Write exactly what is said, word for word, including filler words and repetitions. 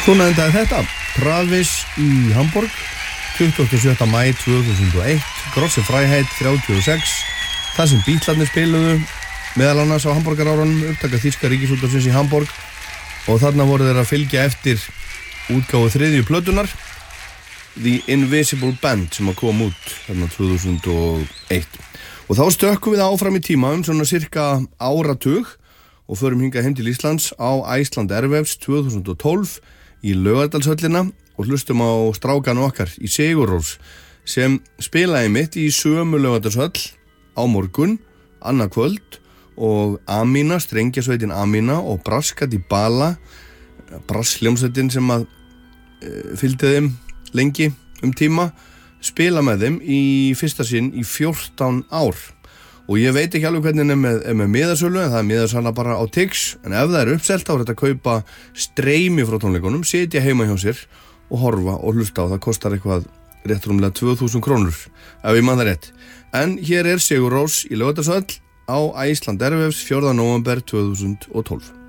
Svona endaði þetta, Travis í Hamburg, tuttugasta og sjötta maí tvö þúsund og eitt, Grosse Freiheit þrjátíu og sex, það sem Beatlarnir spiluðu, meðal annars á Hamburgarárunum, upptaka þýska ríkisútvarpsins í Hamburg og þarna voru þeir að fylgja eftir útgáfu þriðju plötunar, The Invisible Band sem að kom út þarna tvö þúsund og eitt. Og þá stökkum við áfram í tíma um svona cirka áratug og förum hingað heim til Íslands á Iceland Airwaves tvö þúsund og tólf í Laugardalshöllina og hlustum á strákan okkar í Sigurrós sem spilaði mitt í sömu Laugardalshöll á morgun, annað kvöld og Amina, strengjasveitin Amina og Braskati Bala, brassljómsveitin sem að e, fylgdi þeim lengi um tíma, spila með þeim í fyrsta sinn í fjórtán ár. Og ég veit ekki alveg hvernig er með, er með miðasölu, en það er miðasala bara á Tix, en ef það er uppselt þá er þetta að kaupa streymi frá tónleikunum, sitja heima hjá sér og horfa og hlusta á, það kostar eitthvað rétt rúmlega tvö þúsund krónur, ef ég man það rétt. En hér er Sigurrós í Laugardalshöll á Iceland Airwaves fjórða nóvember tvö þúsund og tólf.